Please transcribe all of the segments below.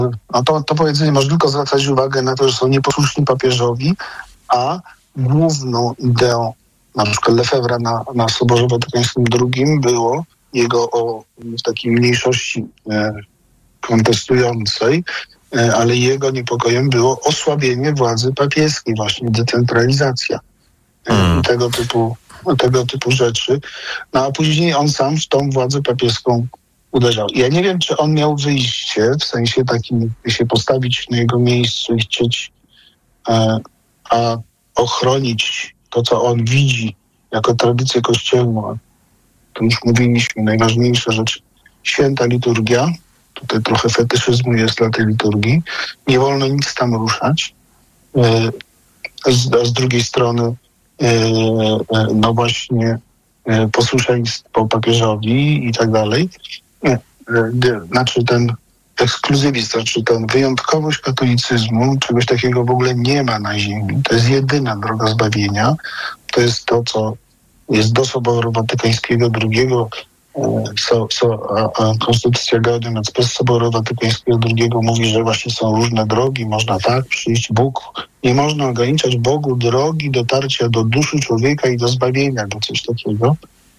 no to powiedzenie może tylko zwracać uwagę na to, że są nieposłuszni papieżowi, a główną ideą na przykład Lefebvre'a na Soborze Watykańskim II było jego w takiej mniejszości kontestującej, ale jego niepokojem było osłabienie władzy papieskiej, właśnie decentralizacja i tego typu rzeczy. No a później on sam w tą władzę papieską uderzał. Ja nie wiem, czy on miał wyjście, w sensie takim, się postawić na jego miejscu i chcieć ochronić to, co on widzi jako tradycję kościelną. To już mówiliśmy, najważniejsza rzecz, święta liturgia. Tutaj trochę fetyszyzmu jest dla tej liturgii. Nie wolno nic tam ruszać. A z drugiej strony no właśnie posłuszeństwo papieżowi i tak dalej. Znaczy ten ekskluzywizm, znaczy tę wyjątkowość katolicyzmu, czegoś takiego w ogóle nie ma na ziemi. To jest jedyna droga zbawienia. To jest to, co jest do Soboru Watykańskiego II, a Konstytucja Gaudium et Spes Soboru Watykańskiego II mówi, że właśnie są różne drogi, można tak przyjść. Nie można ograniczać Bogu drogi dotarcia do duszy człowieka i do zbawienia, do coś takiego.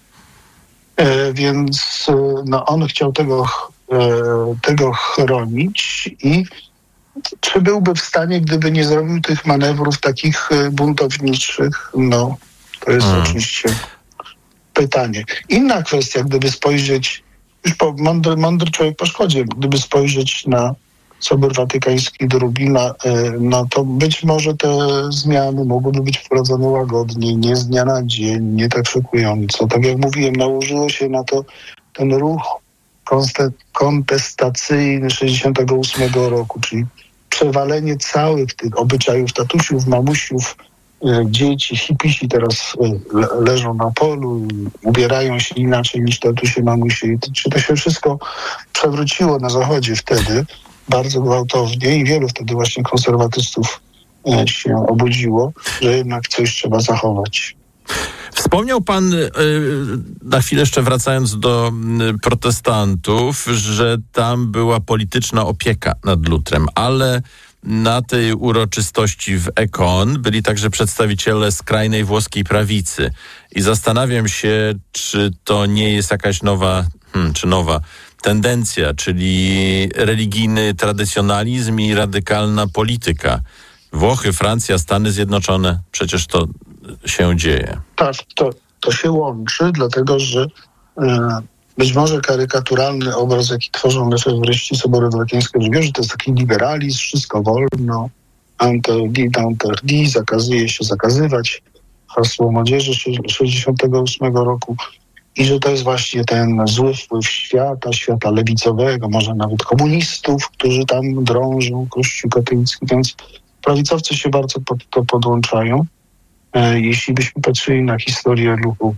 Więc no, on chciał tego chronić i czy byłby w stanie, gdyby nie zrobił tych manewrów takich buntowniczych? No, to jest oczywiście pytanie. Inna kwestia, gdyby spojrzeć, już mądry człowiek po szkodzie, gdyby spojrzeć na Sobór Watykański II, no to być może te zmiany mogłyby być wprowadzone łagodniej, nie z dnia na dzień, nie tak szokująco. Tak jak mówiłem, nałożyło się na to ten ruch kontestacyjny 68 roku, czyli przewalenie całych tych obyczajów tatusiów, mamusiów, dzieci, hipisi teraz leżą na polu, ubierają się inaczej niż tatusie, mamusie. Czy to się wszystko przewróciło na Zachodzie wtedy bardzo gwałtownie i wielu wtedy właśnie konserwatystów się obudziło, że jednak coś trzeba zachować. Wspomniał pan, na chwilę jeszcze wracając do protestantów, że tam była polityczna opieka nad Lutrem, ale na tej uroczystości w Econ byli także przedstawiciele skrajnej włoskiej prawicy. I zastanawiam się, czy to nie jest jakaś nowa tendencja, czyli religijny tradycjonalizm i radykalna polityka. Włochy, Francja, Stany Zjednoczone, przecież to się dzieje. Tak, to się łączy, dlatego że być może karykaturalny obraz, jaki tworzą lefebryści Soboru Watykańskiego II, że to jest taki liberalizm, wszystko wolno, interdit, zakazuje się zakazywać, hasło młodzieży 68 roku i że to jest właśnie ten zły wpływ świata lewicowego, może nawet komunistów, którzy tam drążą Kościół katolicki, więc prawicowcy się bardzo pod to podłączają. Jeśli byśmy patrzyli na historię ruchu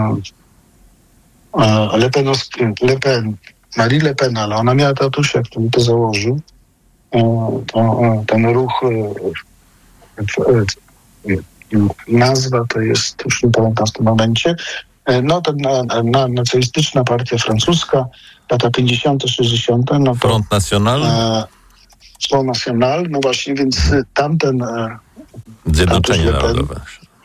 Marie Le Pen, ale ona miała tatusia, który to założył, ten ruch, nazwa to jest, już nie pamiętam w tym momencie, no to nacjonalistyczna partia francuska, lata 50., 60. No to, Front National? Front National, no właśnie, więc tamten Zjednoczenie Narodowe.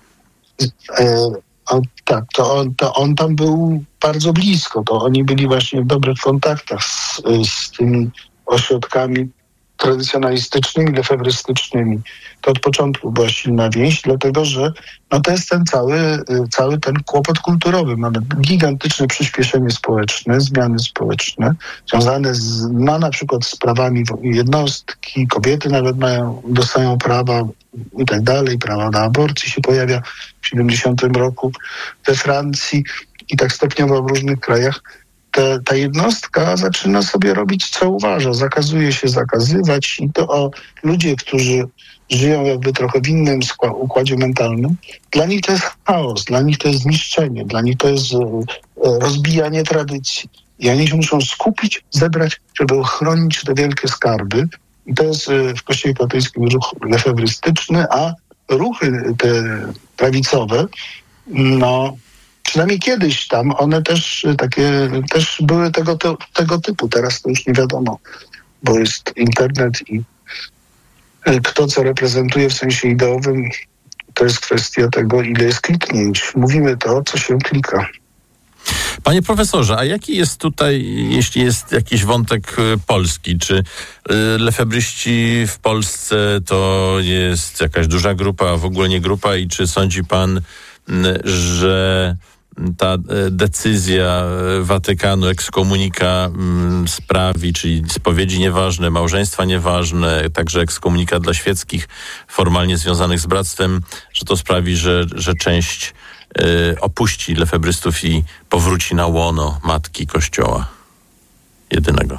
Tak, to on tam był bardzo blisko. To oni byli właśnie w dobrych kontaktach z tymi ośrodkami tradycjonalistycznymi, lefebrystycznymi. To od początku była silna więź, dlatego że no to jest ten cały ten kłopot kulturowy. Mamy gigantyczne przyspieszenie społeczne, zmiany społeczne, związane na przykład z prawami jednostki, kobiety nawet dostają prawa i tak dalej, prawa do aborcji się pojawia w 70 roku we Francji i tak stopniowo w różnych krajach. Ta jednostka zaczyna sobie robić, co uważa. Zakazuje się zakazywać i to ludzie, którzy żyją jakby trochę w innym układzie mentalnym, dla nich to jest chaos, dla nich to jest zniszczenie, dla nich to jest rozbijanie tradycji. I oni się muszą skupić, zebrać, żeby ochronić te wielkie skarby. I to jest w Kościele katolickim ruch lefebrystyczny, a ruchy te prawicowe, no przynajmniej kiedyś tam, one też były tego typu. Teraz to już nie wiadomo, bo jest internet i kto co reprezentuje w sensie ideowym, to jest kwestia tego, ile jest kliknięć. Mówimy to, co się klika. Panie profesorze, a jaki jest tutaj, jeśli jest jakiś wątek polski, czy lefebryści w Polsce to jest jakaś duża grupa, a w ogóle nie grupa i czy sądzi pan, że ta decyzja Watykanu, ekskomunika sprawi, czyli spowiedzi nieważne, małżeństwa nieważne, także ekskomunika dla świeckich, formalnie związanych z bractwem, że to sprawi, że część opuści lefebrystów i powróci na łono Matki Kościoła jedynego?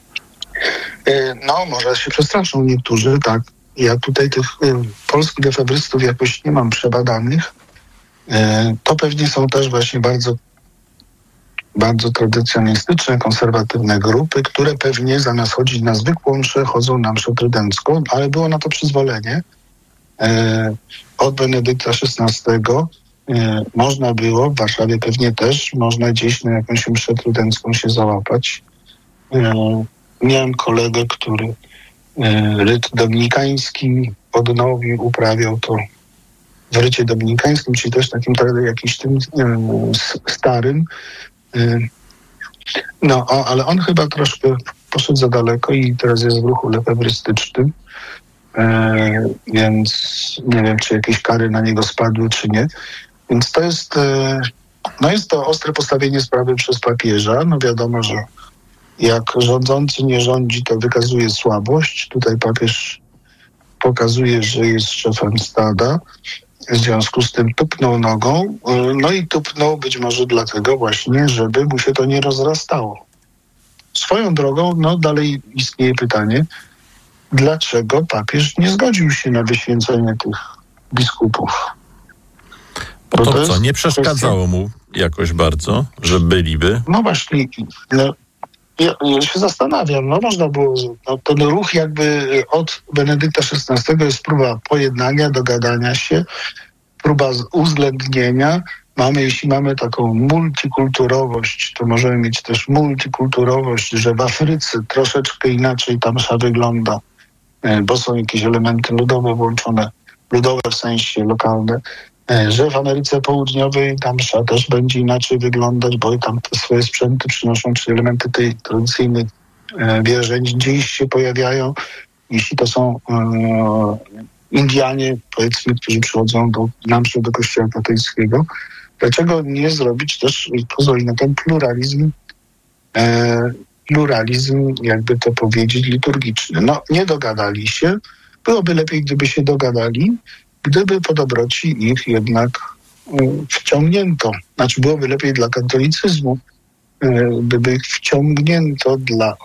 No, może się przestraszą niektórzy, tak. Ja tutaj tych polskich lefebrystów jakoś nie mam przebadanych. To pewnie są też właśnie bardzo, bardzo tradycjonalistyczne, konserwatywne grupy, które pewnie zamiast chodzić na zwykłą mszę, chodzą na mszę trydencką, ale było na to przyzwolenie od Benedykta XVI. Można było, w Warszawie pewnie też, można gdzieś na jakąś mszę trydencką się załapać. Miałem kolegę, który ryt dominikański odnowił, uprawiał to w rycie dominikańskim, czyli też takim jakimś tym starym. No, ale on chyba troszkę poszedł za daleko i teraz jest w ruchu lefebrystycznym, więc nie wiem, czy jakieś kary na niego spadły, czy nie. Więc to jest, jest to ostre postawienie sprawy przez papieża. No wiadomo, że jak rządzący nie rządzi, to wykazuje słabość. Tutaj papież pokazuje, że jest szefem stada. W związku z tym tupnął nogą. No i tupnął być może dlatego właśnie, żeby mu się to nie rozrastało. Swoją drogą, dalej istnieje pytanie, dlaczego papież nie zgodził się na wyświęcenie tych biskupów? Bo to co, nie przeszkadzało mu jakoś bardzo, że byliby? No właśnie, ja się zastanawiam, można było, ten ruch jakby od Benedykta XVI jest próba pojednania, dogadania się, próba uwzględnienia. Jeśli mamy taką multikulturowość, to możemy mieć też multikulturowość, że w Afryce troszeczkę inaczej ta msza wygląda, bo są jakieś elementy ludowe włączone, ludowe w sensie lokalne, że w Ameryce Południowej ta msza też będzie inaczej wyglądać, bo tam te swoje sprzęty przynoszą, czy elementy tej tradycyjnych wierzeń gdzieś się pojawiają. Jeśli to są Indianie, powiedzmy, którzy przychodzą na mszę do Kościoła katolickiego, dlaczego nie zrobić też, pozwoli na ten pluralizm, jakby to powiedzieć, liturgiczny. Nie dogadali się. Byłoby lepiej, gdyby się dogadali, gdyby po dobroci ich jednak wciągnięto. Byłoby lepiej dla katolicyzmu, gdyby ich wciągnięto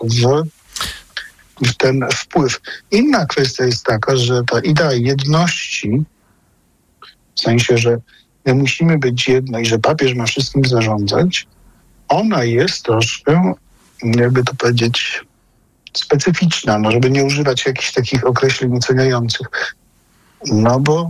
w ten wpływ. Inna kwestia jest taka, że ta idea jedności, w sensie, że my musimy być jedno i że papież ma wszystkim zarządzać, ona jest troszkę, jakby to powiedzieć, specyficzna, żeby nie używać jakichś takich określeń oceniających. Bo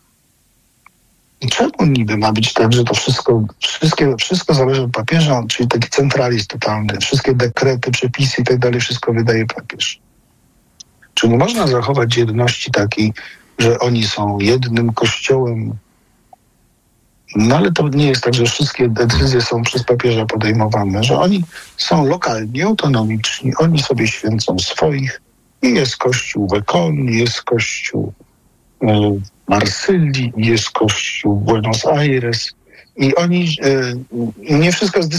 czemu niby ma być tak, że to wszystko zależy od papieża, czyli taki centralizm totalny, wszystkie dekrety, przepisy i tak dalej, wszystko wydaje papież. Czy nie można zachować jedności takiej, że oni są jednym kościołem? Ale to nie jest tak, że wszystkie decyzje są przez papieża podejmowane, że oni są lokalnie, autonomiczni, oni sobie święcą swoich i jest kościół w Ekon, jest kościół Marsylii, jest kościół Buenos Aires i oni nie wszystko jest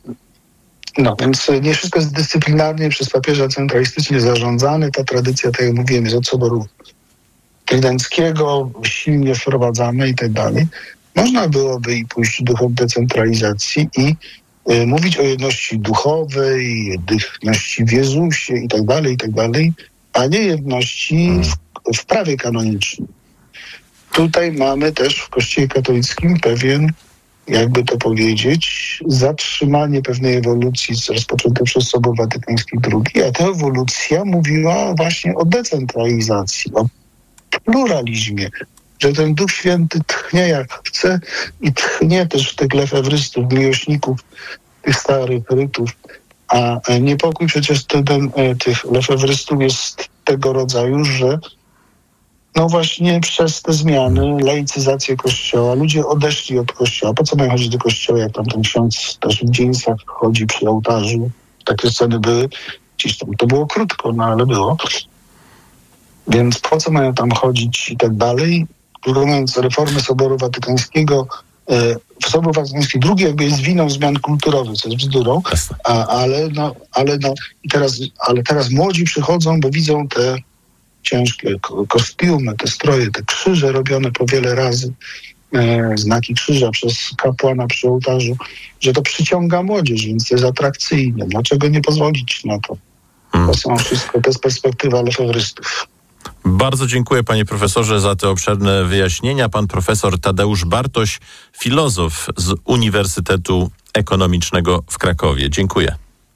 nie wszystko jest dyscyplinarnie przez papieża centralistycznie zarządzane. Ta tradycja, tak jak mówiłem, jest od Soboru Trydenckiego, silnie wprowadzana i tak dalej. Można byłoby i pójść duchem decentralizacji i mówić o jedności duchowej, jedności w Jezusie i tak dalej, a nie jedności w prawie kanonicznym. Tutaj mamy też w Kościele katolickim pewien, jakby to powiedzieć, zatrzymanie pewnej ewolucji rozpoczętej przez Sobór Watykański II, a ta ewolucja mówiła właśnie o decentralizacji, o pluralizmie, że ten Duch Święty tchnie jak chce i tchnie też w tych lefebrystów, miłośników tych starych rytów A niepokój przecież tych lefebrystów jest tego rodzaju, że no właśnie przez te zmiany, laicyzację Kościoła, ludzie odeszli od Kościoła. Po co mają chodzić do Kościoła, jak tam ten ksiądz też w dzieńcach chodzi przy ołtarzu? Takie sceny były. Gdzieś tam to było krótko, no ale było. Więc po co mają tam chodzić i tak dalej? Krótko mówiąc, reformy Soboru Watykańskiego, Sobór Watykański II jakby jest winą zmian kulturowych, co jest bzdurą, ale teraz młodzi przychodzą, bo widzą te ciężkie kostiumy, te stroje, te krzyże robione po wiele razy, znaki krzyża przez kapłana przy ołtarzu, że to przyciąga młodzież, więc to jest atrakcyjne. Dlaczego nie pozwolić na to? To jest perspektywa lefebrystów. Bardzo dziękuję, panie profesorze, za te obszerne wyjaśnienia. Pan profesor Tadeusz Bartoś, filozof z Uniwersytetu Ekonomicznego w Krakowie. Dziękuję.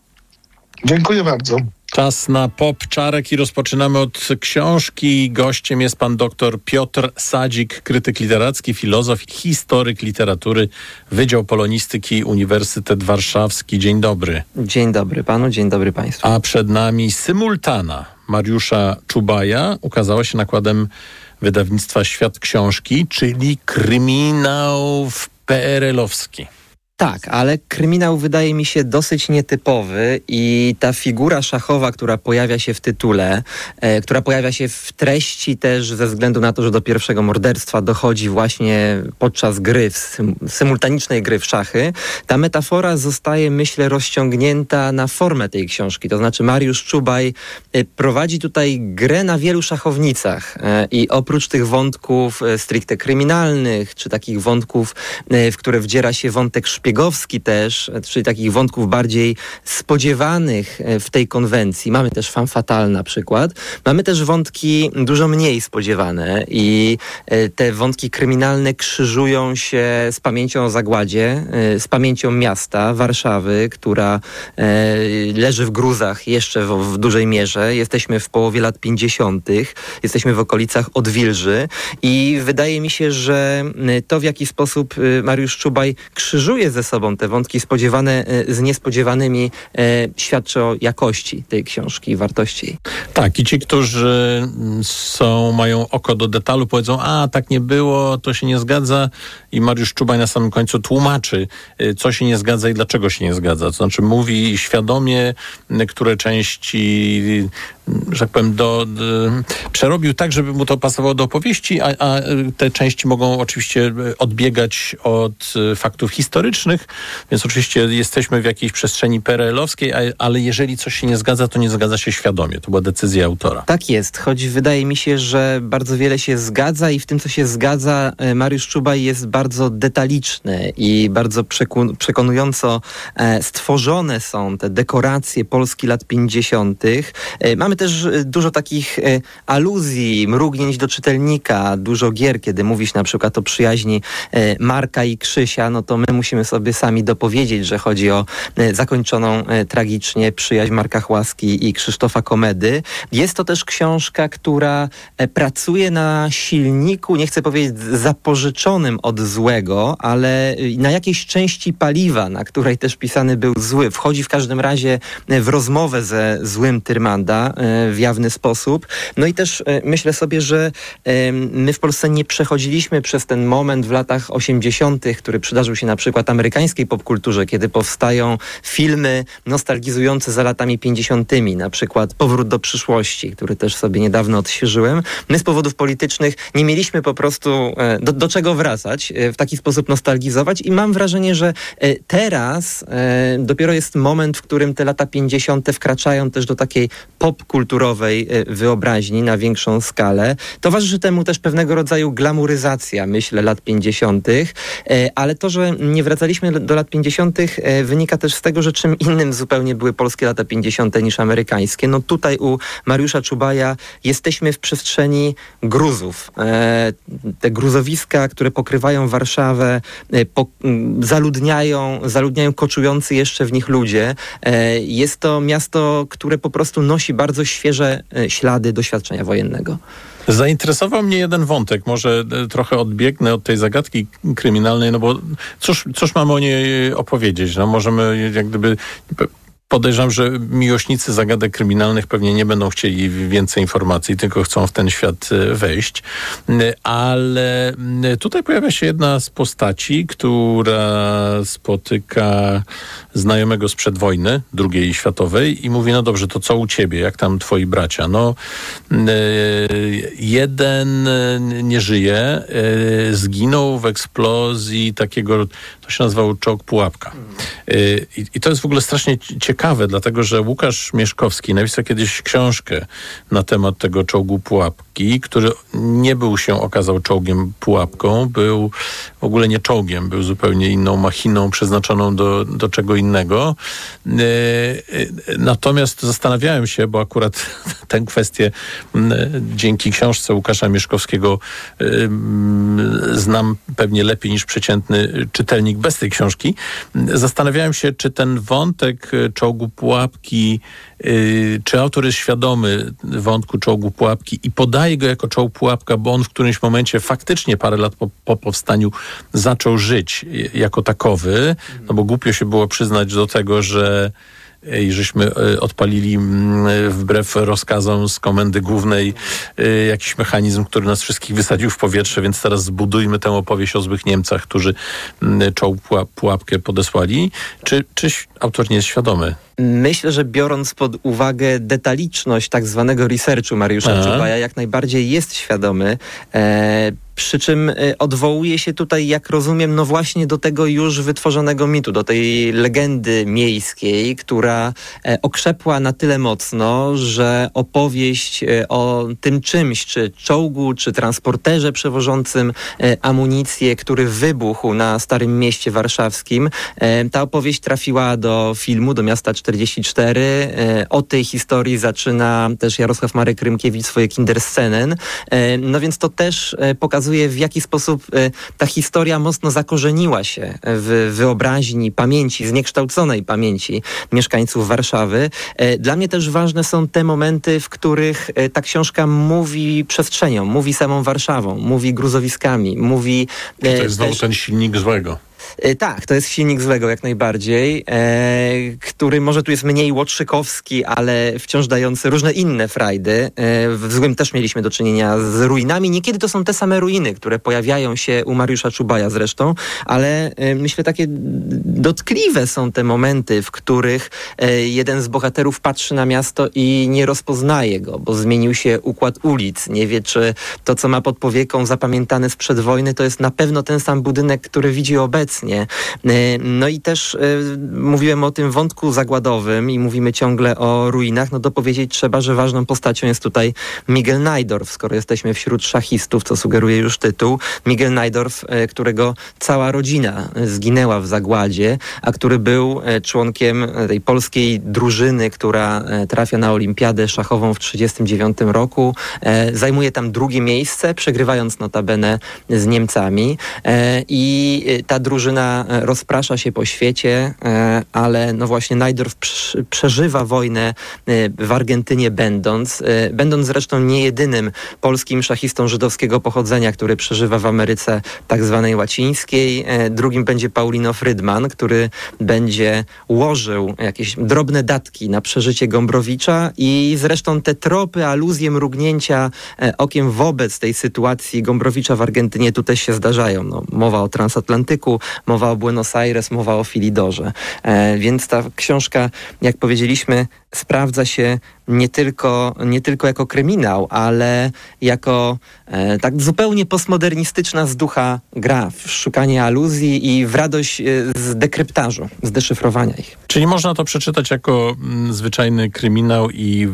Dziękuję bardzo. Czas na Pop Czarek i rozpoczynamy od książki. Gościem jest pan dr Piotr Sadzik, krytyk literacki, filozof, historyk literatury, Wydział Polonistyki, Uniwersytet Warszawski. Dzień dobry. Dzień dobry panu, dzień dobry państwu. A przed nami Symultana Mariusza Czubaja. Ukazała się nakładem wydawnictwa Świat Książki, czyli kryminał PRL-owski. Tak, ale kryminał wydaje mi się dosyć nietypowy i ta figura szachowa, która pojawia się w tytule, która pojawia się w treści też ze względu na to, że do pierwszego morderstwa dochodzi właśnie podczas gry, symultanicznej gry w szachy, ta metafora zostaje, myślę, rozciągnięta na formę tej książki. To znaczy Mariusz Czubaj prowadzi tutaj grę na wielu szachownicach i oprócz tych wątków stricte kryminalnych, czy takich wątków, w które wdziera się wątek szpiegowski też, czyli takich wątków bardziej spodziewanych w tej konwencji. Mamy też femme fatale na przykład. Mamy też wątki dużo mniej spodziewane i te wątki kryminalne krzyżują się z pamięcią o zagładzie, z pamięcią miasta, Warszawy, która leży w gruzach jeszcze w dużej mierze. Jesteśmy w połowie lat 50., jesteśmy w okolicach Odwilży i wydaje mi się, że to, w jaki sposób Mariusz Czubaj krzyżuje ze sobą te wątki spodziewane z niespodziewanymi, świadczy o jakości tej książki i wartości jej. Tak, i ci, którzy mają oko do detalu, powiedzą, tak nie było, to się nie zgadza, i Mariusz Czubaj na samym końcu tłumaczy, co się nie zgadza i dlaczego się nie zgadza. To znaczy mówi świadomie, które części, że tak powiem, przerobił tak, żeby mu to pasowało do opowieści, a te części mogą oczywiście odbiegać od faktów historycznych, więc oczywiście jesteśmy w jakiejś przestrzeni PRL-owskiej, ale jeżeli coś się nie zgadza, to nie zgadza się świadomie. To była decyzja autora. Tak jest, choć wydaje mi się, że bardzo wiele się zgadza i w tym, co się zgadza, Mariusz Czubaj jest bardzo detaliczny i bardzo przekonująco stworzone są te dekoracje Polski lat 50. Mamy też dużo takich aluzji, mrugnięć do czytelnika, dużo gier, kiedy mówisz na przykład o przyjaźni Marka i Krzysia, no to my musimy sobie sami dopowiedzieć, że chodzi o zakończoną tragicznie przyjaźń Marka Chłaski i Krzysztofa Komedy. Jest to też książka, która pracuje na silniku, nie chcę powiedzieć zapożyczonym od złego, ale na jakiejś części paliwa, na której też pisany był zły. Wchodzi w każdym razie w rozmowę ze złym Tyrmanda w jawny sposób. No i też myślę sobie, że my w Polsce nie przechodziliśmy przez ten moment w latach 80., który przydarzył się na przykład amerykańskiej popkulturze, kiedy powstają filmy nostalgizujące za latami 50., na przykład Powrót do przyszłości, który też sobie niedawno odświeżyłem. My z powodów politycznych nie mieliśmy po prostu do czego wracać, w taki sposób nostalgizować i mam wrażenie, że teraz dopiero jest moment, w którym te lata 50. wkraczają też do takiej popkulturowej wyobraźni na większą skalę. Towarzyszy temu też pewnego rodzaju glamoryzacja, myślę, lat 50., ale to, że nie wracaliśmy do lat 50. wynika też z tego, że czym innym zupełnie były polskie lata 50. niż amerykańskie. No tutaj u Mariusza Czubaja jesteśmy w przestrzeni gruzów. Te gruzowiska, które pokrywają Warszawę, zaludniają koczujący jeszcze w nich ludzie. Jest to miasto, które po prostu nosi bardzo świeże ślady doświadczenia wojennego. Zainteresował mnie jeden wątek, może trochę odbiegnę od tej zagadki kryminalnej, no bo cóż mamy o niej opowiedzieć? No możemy jak gdyby podejrzewam, że miłośnicy zagadek kryminalnych pewnie nie będą chcieli więcej informacji, tylko chcą w ten świat wejść. Ale tutaj pojawia się jedna z postaci, która spotyka znajomego sprzed wojny II światowej i mówi, no dobrze, to co u ciebie? Jak tam twoi bracia? No, jeden nie żyje, zginął w eksplozji takiego, to się nazywało czołg Pułapka. I to jest w ogóle strasznie ciekawe, dlatego że Łukasz Mieszkowski napisał kiedyś książkę na temat tego czołgu Pułapki, który nie okazał czołgiem Pułapką, był w ogóle nie czołgiem, był zupełnie inną machiną przeznaczoną do czego innego. Natomiast zastanawiałem się, bo akurat tę kwestię dzięki książce Łukasza Mieszkowskiego znam pewnie lepiej niż przeciętny czytelnik bez tej książki. Zastanawiałem się, czy ten wątek czołgu Pułapki, czy autor jest świadomy wątku czołgu Pułapki i podaje go jako czołg Pułapka, bo on w którymś momencie faktycznie parę lat po powstaniu zaczął żyć jako takowy, no bo głupio się było przyznać do tego, że żeśmy odpalili wbrew rozkazom z Komendy Głównej jakiś mechanizm, który nas wszystkich wysadził w powietrze, więc teraz zbudujmy tę opowieść o złych Niemcach, którzy czołg Pułapkę podesłali. Czy autor nie jest świadomy? Myślę, że biorąc pod uwagę detaliczność tak zwanego researchu Mariusza Czubaja, jak najbardziej jest świadomy. Przy czym odwołuje się tutaj, jak rozumiem, no właśnie do tego już wytworzonego mitu, do tej legendy miejskiej, która okrzepła na tyle mocno, że opowieść o tym czymś, czy czołgu, czy transporterze przewożącym amunicję, który wybuchł na Starym Mieście Warszawskim, ta opowieść trafiła do filmu, do Miasta 44. O tej historii zaczyna też Jarosław Marek Rymkiewicz swoje Kinderscenen. No więc to też pokazuje, w jaki sposób ta historia mocno zakorzeniła się w wyobraźni, pamięci, zniekształconej pamięci mieszkańców Warszawy. Dla mnie też ważne są te momenty, w których ta książka mówi przestrzenią, mówi samą Warszawą, mówi gruzowiskami, mówi... To jest znowu ten silnik złego. Tak, to jest silnik złego jak najbardziej, który może tu jest mniej łotrzykowski, ale wciąż dający różne inne frajdy. W złym też mieliśmy do czynienia z ruinami. Niekiedy to są te same ruiny, które pojawiają się u Mariusza Czubaja zresztą, ale myślę, takie dotkliwe są te momenty, w których jeden z bohaterów patrzy na miasto i nie rozpoznaje go, bo zmienił się układ ulic. Nie wie, czy to, co ma pod powieką zapamiętane sprzed wojny, to jest na pewno ten sam budynek, który widzi obecnie. No i też mówiłem o tym wątku zagładowym i mówimy ciągle o ruinach. No dopowiedzieć trzeba, że ważną postacią jest tutaj Miguel Najdorf, skoro jesteśmy wśród szachistów, co sugeruje już tytuł. Miguel Najdorf, którego cała rodzina zginęła w zagładzie, a który był członkiem tej polskiej drużyny, która trafia na olimpiadę szachową w 1939 roku. Zajmuje tam drugie miejsce, przegrywając notabene z Niemcami. I ta drużyna rozprasza się po świecie, ale no właśnie Najdorf przeżywa wojnę w Argentynie będąc zresztą nie jedynym polskim szachistą żydowskiego pochodzenia, który przeżywa w Ameryce tak zwanej łacińskiej. Drugim będzie Paulino Frydman, który będzie łożył jakieś drobne datki na przeżycie Gombrowicza i zresztą te tropy, aluzje, mrugnięcia okiem wobec tej sytuacji Gombrowicza w Argentynie tu też się zdarzają. No, mowa o transatlantyku, mowa o Buenos Aires, mowa o Filidorze. Więc ta książka, jak powiedzieliśmy, sprawdza się nie tylko jako kryminał, ale jako tak zupełnie postmodernistyczna z ducha gra w szukanie aluzji i w radość z dekryptażu, z deszyfrowania ich. Czyli można to przeczytać jako zwyczajny kryminał i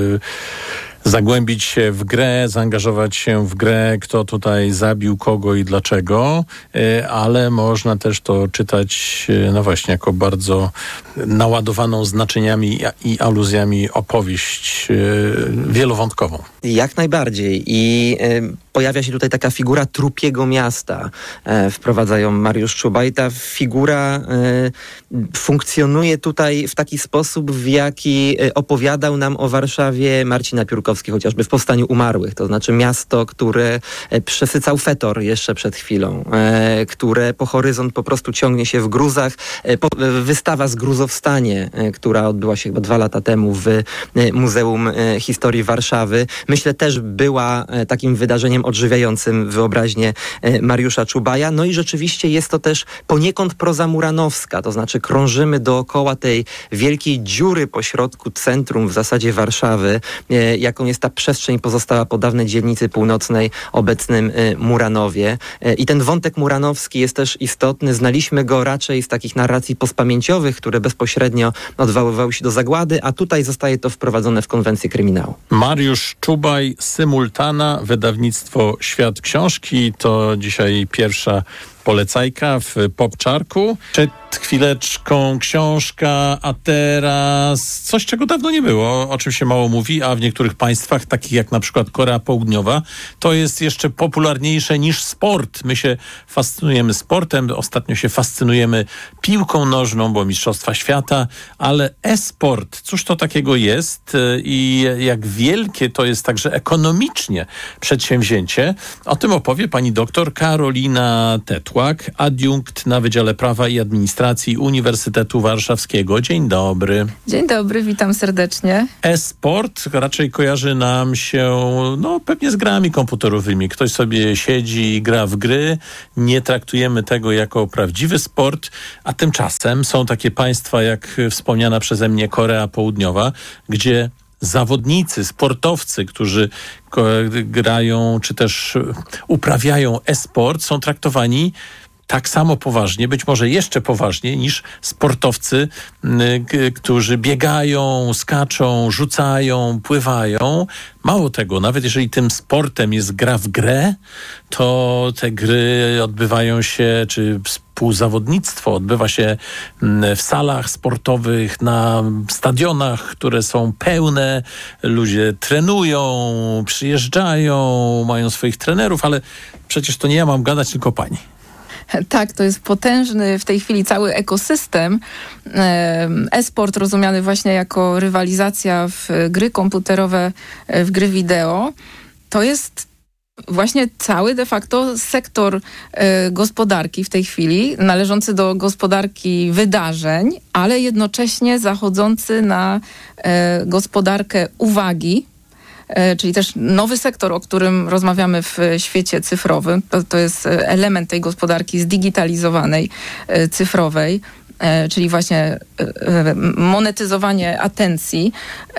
zagłębić się w grę, zaangażować się w grę, kto tutaj zabił kogo i dlaczego, ale można też to czytać, no właśnie, jako bardzo naładowaną znaczeniami i aluzjami opowieść wielowątkową. Jak najbardziej. I pojawia się tutaj taka figura trupiego miasta. Wprowadzają Mariusz Czuba i ta figura funkcjonuje tutaj w taki sposób, w jaki opowiadał nam o Warszawie Marcin Napiórkowski, chociażby w Powstaniu Umarłych. To znaczy miasto, które przesycał fetor jeszcze przed chwilą, które po horyzont po prostu ciągnie się w gruzach. Wystawa z Gruzowstanie, która odbyła się chyba 2 lata temu w Muzeum Historii Warszawy, myślę też była takim wydarzeniem odżywiającym wyobraźnię Mariusza Czubaja. No i rzeczywiście jest to też poniekąd proza muranowska, to znaczy krążymy dookoła tej wielkiej dziury pośrodku centrum w zasadzie Warszawy, jaką jest ta przestrzeń pozostała po dawnej dzielnicy północnej, obecnym Muranowie. I ten wątek muranowski jest też istotny. Znaliśmy go raczej z takich narracji postpamięciowych, które bezpośrednio odwoływały się do zagłady, a tutaj zostaje to wprowadzone w konwencję kryminału. Mariusz Czubaj, Symultana, wydawnictwo Świat Książki. To dzisiaj pierwsza polecajka w Popczarku. Przed chwileczką książka, a teraz coś, czego dawno nie było, o czym się mało mówi, a w niektórych państwach, takich jak na przykład Korea Południowa, to jest jeszcze popularniejsze niż sport. My się fascynujemy sportem, ostatnio się fascynujemy piłką nożną, bo Mistrzostwa Świata, ale e-sport, cóż to takiego jest i jak wielkie to jest także ekonomicznie przedsięwzięcie, o tym opowie pani doktor Karolina Tetłak, adiunkt na Wydziale Prawa i Administracji Uniwersytetu Warszawskiego. Dzień dobry. Dzień dobry, witam serdecznie. E-sport raczej kojarzy nam się pewnie z grami komputerowymi. Ktoś sobie siedzi i gra w gry. Nie traktujemy tego jako prawdziwy sport, a tymczasem są takie państwa jak wspomniana przeze mnie Korea Południowa, gdzie zawodnicy, sportowcy, którzy grają czy też uprawiają e-sport, są traktowani tak samo poważnie, być może jeszcze poważniej niż sportowcy, którzy biegają, skaczą, rzucają, pływają. Mało tego, nawet jeżeli tym sportem jest gra w grę, to te gry odbywają się, czy współzawodnictwo odbywa się w salach sportowych, na stadionach, które są pełne. Ludzie trenują, przyjeżdżają, mają swoich trenerów, ale przecież to nie ja mam gadać, tylko pani. Tak, to jest potężny w tej chwili cały ekosystem. E-sport rozumiany właśnie jako rywalizacja w gry komputerowe, w gry wideo. To jest właśnie cały de facto sektor gospodarki w tej chwili, należący do gospodarki wydarzeń, ale jednocześnie zachodzący na gospodarkę uwagi, czyli też nowy sektor, o którym rozmawiamy w świecie cyfrowym. To jest element tej gospodarki zdigitalizowanej, cyfrowej, czyli właśnie monetyzowanie atencji.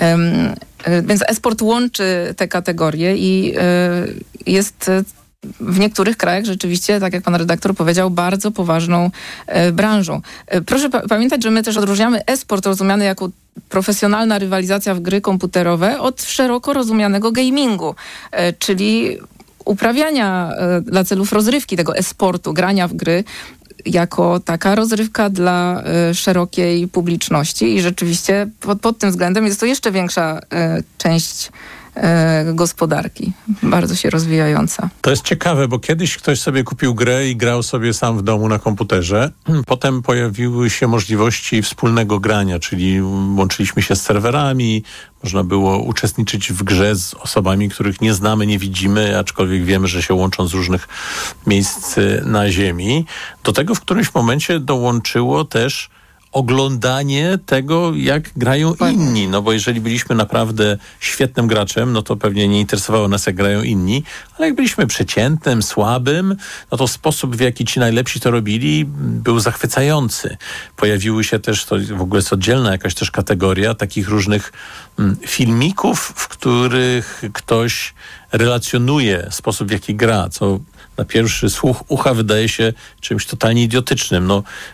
Więc e-sport łączy te kategorie i jest w niektórych krajach rzeczywiście, tak jak pan redaktor powiedział, bardzo poważną branżą. Proszę pamiętać, że my też odróżniamy e-sport rozumiany jako profesjonalna rywalizacja w gry komputerowe od szeroko rozumianego gamingu, czyli uprawiania dla celów rozrywki tego e-sportu, grania w gry jako taka rozrywka dla szerokiej publiczności i rzeczywiście pod tym względem jest to jeszcze większa część gospodarki, bardzo się rozwijająca. To jest ciekawe, bo kiedyś ktoś sobie kupił grę i grał sobie sam w domu na komputerze. Potem pojawiły się możliwości wspólnego grania, czyli łączyliśmy się z serwerami, można było uczestniczyć w grze z osobami, których nie znamy, nie widzimy, aczkolwiek wiemy, że się łączą z różnych miejsc na ziemi. Do tego w którymś momencie dołączyło też oglądanie tego, jak grają inni. No bo jeżeli byliśmy naprawdę świetnym graczem, no to pewnie nie interesowało nas, jak grają inni, ale jak byliśmy przeciętnym, słabym, no to sposób, w jaki ci najlepsi to robili, był zachwycający. Pojawiły się też, to w ogóle jest oddzielna jakaś też kategoria takich różnych filmików, w których ktoś relacjonuje sposób, w jaki gra, co na pierwszy słuch ucha wydaje się czymś totalnie idiotycznym. No,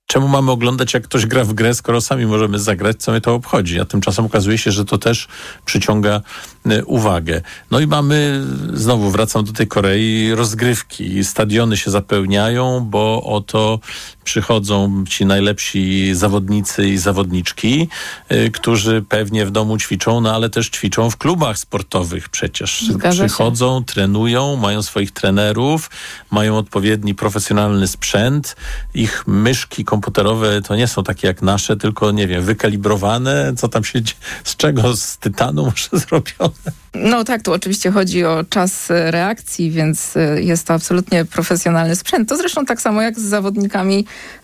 czemu mamy oglądać, jak ktoś gra w grę, skoro sami możemy zagrać, co mnie to obchodzi? A tymczasem okazuje się, że to też przyciąga uwagę. No i mamy, znowu wracam do tej Korei, rozgrywki. Stadiony się zapełniają, bo oto przychodzą ci najlepsi zawodnicy i zawodniczki, którzy pewnie w domu ćwiczą, no ale też ćwiczą w klubach sportowych przecież. Przychodzą, trenują, mają swoich trenerów, mają odpowiedni profesjonalny sprzęt. Ich myszki komputerowe to nie są takie jak nasze, tylko, nie wiem, wykalibrowane. Co tam się dzieje? Z czego? Z tytanu może zrobione? No tak, tu oczywiście chodzi o czas reakcji, więc jest to absolutnie profesjonalny sprzęt. To zresztą tak samo jak z zawodnikami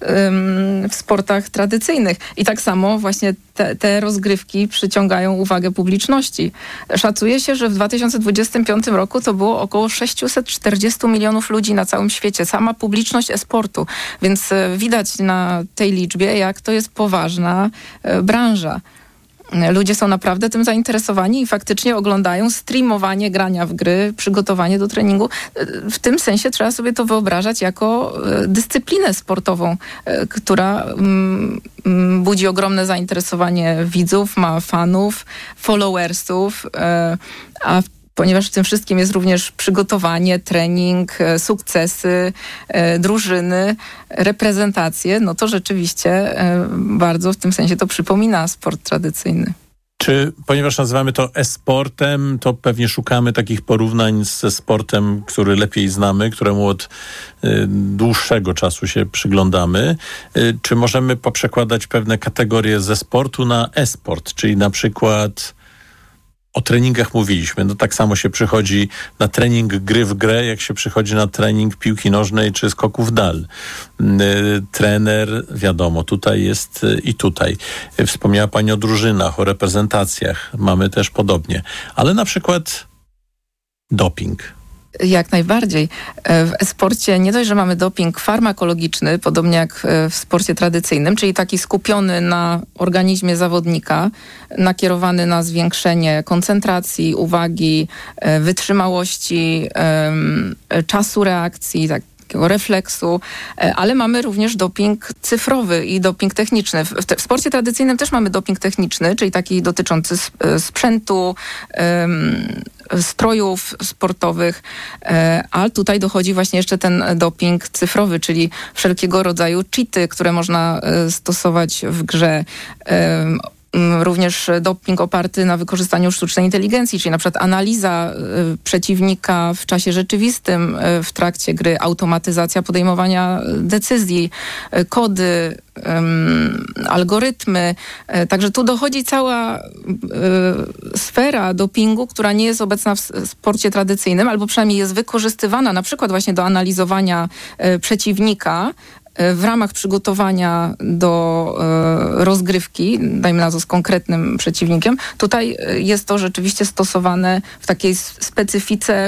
w sportach tradycyjnych. I tak samo właśnie te rozgrywki przyciągają uwagę publiczności. Szacuje się, że w 2025 roku to było około 640 milionów ludzi na całym świecie. Sama publiczność e-sportu. Więc widać na tej liczbie, jak to jest poważna branża. Ludzie są naprawdę tym zainteresowani i faktycznie oglądają streamowanie grania w gry, przygotowanie do treningu. W tym sensie trzeba sobie to wyobrażać jako dyscyplinę sportową, która budzi ogromne zainteresowanie widzów, ma fanów, followersów, a ponieważ w tym wszystkim jest również przygotowanie, trening, sukcesy, drużyny, reprezentacje, no to rzeczywiście bardzo w tym sensie to przypomina sport tradycyjny. Czy, ponieważ nazywamy to e-sportem, to pewnie szukamy takich porównań ze sportem, który lepiej znamy, któremu od dłuższego czasu się przyglądamy. Czy możemy poprzekładać pewne kategorie ze sportu na e-sport, czyli na przykład... O treningach mówiliśmy. No tak samo się przychodzi na trening gry w grę, jak się przychodzi na trening piłki nożnej czy skoków dal. Trener, wiadomo, tutaj jest i tutaj. Wspomniała Pani o drużynach, o reprezentacjach. Mamy też podobnie. Ale na przykład doping. Jak najbardziej. W e-sporcie nie dość, że mamy doping farmakologiczny, podobnie jak w sporcie tradycyjnym, czyli taki skupiony na organizmie zawodnika, nakierowany na zwiększenie koncentracji, uwagi, wytrzymałości, czasu reakcji, takiego refleksu, ale mamy również doping cyfrowy i doping techniczny. W sporcie tradycyjnym też mamy doping techniczny, czyli taki dotyczący sprzętu, strojów sportowych, ale tutaj dochodzi właśnie jeszcze ten doping cyfrowy, czyli wszelkiego rodzaju cheaty, które można stosować w grze. Również doping oparty na wykorzystaniu sztucznej inteligencji, czyli na przykład analiza przeciwnika w czasie rzeczywistym w trakcie gry, automatyzacja podejmowania decyzji, kody, algorytmy. Także tu dochodzi cała sfera dopingu, która nie jest obecna w sporcie tradycyjnym, albo przynajmniej jest wykorzystywana na przykład właśnie do analizowania przeciwnika, w ramach przygotowania do rozgrywki, dajmy na to z konkretnym przeciwnikiem. Tutaj jest to rzeczywiście stosowane w takiej specyfice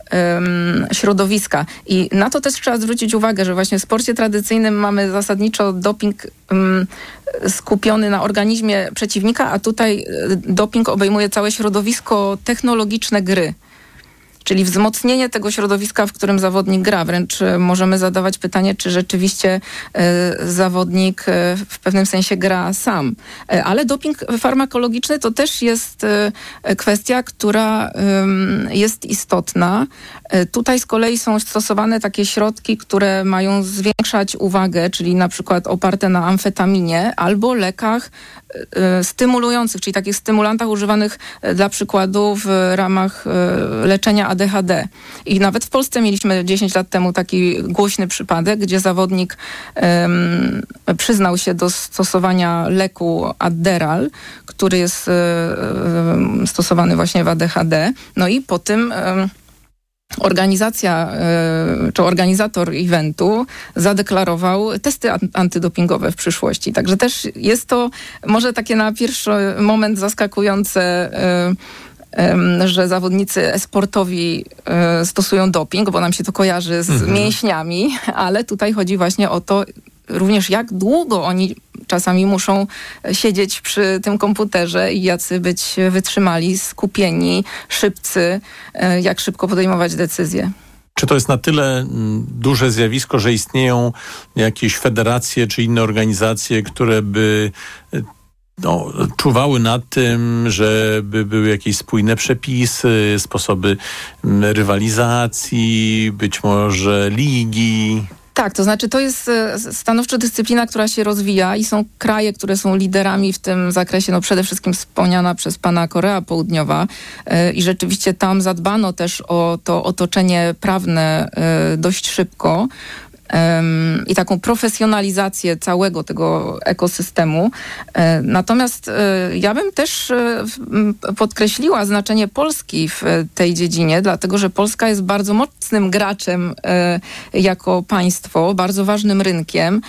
środowiska. I na to też trzeba zwrócić uwagę, że właśnie w sporcie tradycyjnym mamy zasadniczo doping skupiony na organizmie przeciwnika, a tutaj doping obejmuje całe środowisko technologiczne gry. Czyli wzmocnienie tego środowiska, w którym zawodnik gra. Wręcz możemy zadawać pytanie, czy rzeczywiście zawodnik w pewnym sensie gra sam. Ale doping farmakologiczny to też jest kwestia, która jest istotna. Tutaj z kolei są stosowane takie środki, które mają zwiększać uwagę, czyli na przykład oparte na amfetaminie albo lekach stymulujących, czyli takich stymulantach używanych dla przykładu w ramach leczenia ADHD. I nawet w Polsce mieliśmy 10 lat temu taki głośny przypadek, gdzie zawodnik przyznał się do stosowania leku Adderall, który jest stosowany właśnie w ADHD. No i po tym organizacja, czy organizator eventu zadeklarował testy antydopingowe w przyszłości. Także też jest to może takie na pierwszy moment zaskakujące, że zawodnicy e-sportowi stosują doping, bo nam się to kojarzy z mięśniami, ale tutaj chodzi właśnie o to również, jak długo oni czasami muszą siedzieć przy tym komputerze i jacy być wytrzymali, skupieni, szybcy, jak szybko podejmować decyzje. Czy to jest na tyle duże zjawisko, że istnieją jakieś federacje czy inne organizacje, które by czuwały nad tym, żeby były jakieś spójne przepisy, sposoby rywalizacji, być może ligi? Tak, to znaczy to jest stanowczo dyscyplina, która się rozwija i są kraje, które są liderami w tym zakresie, przede wszystkim wspomniana przez pana Korea Południowa i rzeczywiście tam zadbano też o to otoczenie prawne dość szybko. I taką profesjonalizację całego tego ekosystemu. Natomiast ja bym też podkreśliła znaczenie Polski w tej dziedzinie, dlatego że Polska jest bardzo mocnym graczem jako państwo, bardzo ważnym rynkiem.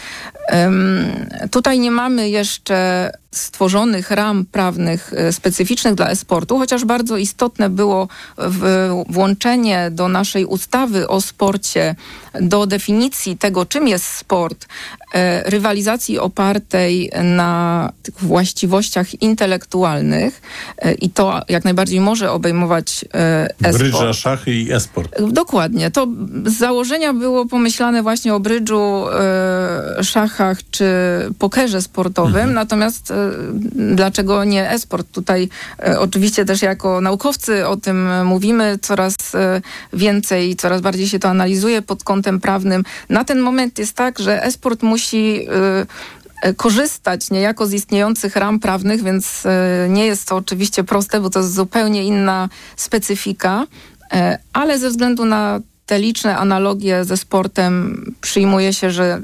Tutaj nie mamy jeszcze stworzonych ram prawnych specyficznych dla e-sportu, chociaż bardzo istotne było włączenie do naszej ustawy o sporcie, do definicji tego, czym jest sport, rywalizacji opartej na tych właściwościach intelektualnych i to jak najbardziej może obejmować e-sport. Brydża, szachy i e-sport. Dokładnie. To z założenia było pomyślane właśnie o brydżu, szachach czy pokerze sportowym, natomiast dlaczego nie e-sport? Tutaj oczywiście też jako naukowcy o tym mówimy, coraz więcej, coraz bardziej się to analizuje pod kątem prawnym. Na ten moment jest tak, że e-sport musi korzystać niejako z istniejących ram prawnych, więc nie jest to oczywiście proste, bo to jest zupełnie inna specyfika, ale ze względu na te liczne analogie ze sportem przyjmuje się, że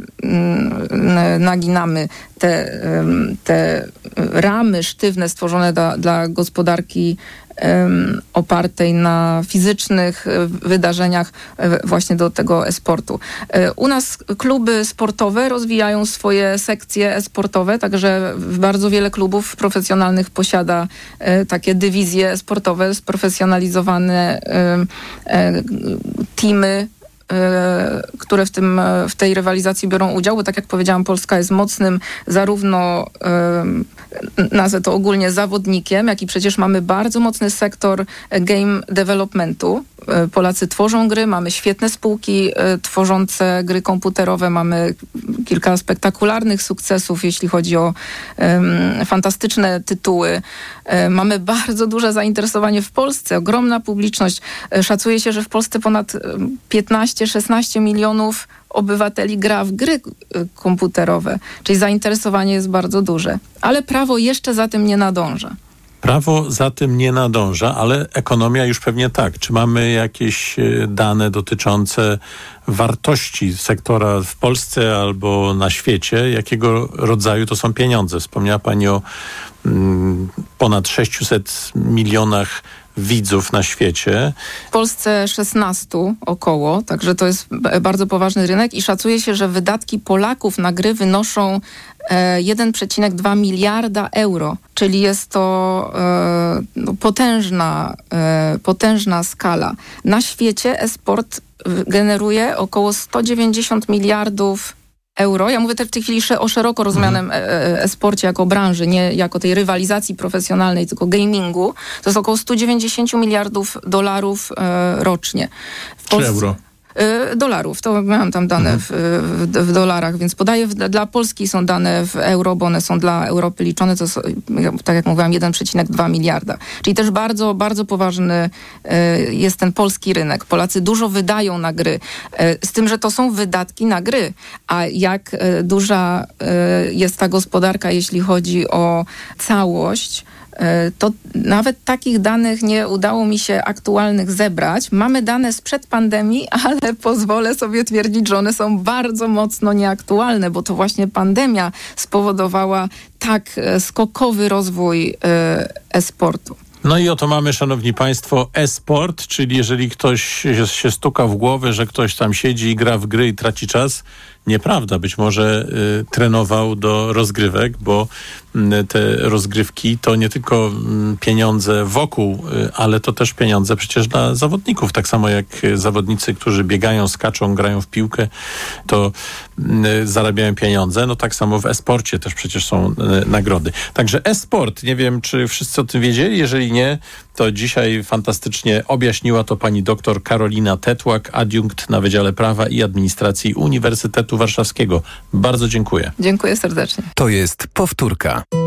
naginamy te ramy sztywne stworzone dla gospodarki opartej na fizycznych wydarzeniach właśnie do tego e-sportu. U nas kluby sportowe rozwijają swoje sekcje e-sportowe, także bardzo wiele klubów profesjonalnych posiada takie dywizje sportowe, sprofesjonalizowane teamy, które w tej rywalizacji biorą udział, bo tak jak powiedziałam, Polska jest mocnym zarówno, nazwę to ogólnie, zawodnikiem, jak i przecież mamy bardzo mocny sektor game developmentu. Polacy tworzą gry, mamy świetne spółki tworzące gry komputerowe, mamy kilka spektakularnych sukcesów, jeśli chodzi o fantastyczne tytuły. Mamy bardzo duże zainteresowanie w Polsce, ogromna publiczność. Szacuje się, że w Polsce ponad 15-16 milionów obywateli gra w gry komputerowe, czyli zainteresowanie jest bardzo duże. Ale prawo jeszcze za tym nie nadąża. Prawo za tym nie nadąża, ale ekonomia już pewnie tak. Czy mamy jakieś dane dotyczące wartości sektora w Polsce albo na świecie? Jakiego rodzaju to są pieniądze? Wspomniała pani o ponad 600 milionach widzów na świecie. W Polsce 16 około, także to jest bardzo poważny rynek i szacuje się, że wydatki Polaków na gry wynoszą 1,2 miliarda euro, czyli jest to potężna skala. Na świecie e-sport generuje około 190 miliardów euro. Ja mówię też w tej chwili o szeroko rozumianym e-sporcie jako branży, nie jako tej rywalizacji profesjonalnej, tylko gamingu. To jest około 190 miliardów dolarów rocznie. Czy euro? Dolarów. To miałam tam dane w dolarach, więc podaję, dla Polski są dane w euro, bo one są dla Europy liczone, to są, tak jak mówiłam, 1,2 miliarda. Czyli też bardzo, bardzo poważny jest ten polski rynek. Polacy dużo wydają na gry, z tym, że to są wydatki na gry. A jak duża jest ta gospodarka, jeśli chodzi o całość, to nawet takich danych nie udało mi się aktualnych zebrać. Mamy dane sprzed pandemii, ale pozwolę sobie twierdzić, że one są bardzo mocno nieaktualne, bo to właśnie pandemia spowodowała tak skokowy rozwój e-sportu. No i oto mamy, szanowni państwo, e-sport, czyli jeżeli ktoś się stuka w głowę, że ktoś tam siedzi i gra w gry i traci czas, nieprawda. Być może trenował do rozgrywek, bo te rozgrywki to nie tylko pieniądze wokół, ale to też pieniądze przecież dla zawodników. Tak samo jak zawodnicy, którzy biegają, skaczą, grają w piłkę, to zarabiają pieniądze. No tak samo w e-sporcie też przecież są nagrody. Także e-sport, nie wiem, czy wszyscy o tym wiedzieli. Jeżeli nie, to dzisiaj fantastycznie objaśniła to pani doktor Karolina Tetłak, adiunkt na Wydziale Prawa i Administracji Uniwersytetu Warszawskiego. Bardzo dziękuję. Dziękuję serdecznie. To jest powtórka.